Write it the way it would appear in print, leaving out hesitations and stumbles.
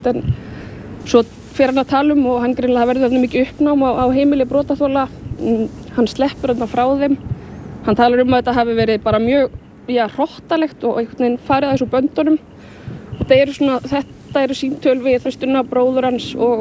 En svo fer hann að tala og hann greinilega verður þarna mikið uppnám á heimili brotaþola. Hann sleppur þarna frá þeim. Hann talar að þetta hafi verið bara mjög hrottalegt og einhvern veginn farið að þessu böndunum. Þetta eru símtöl við Þrösturna, bróður hans og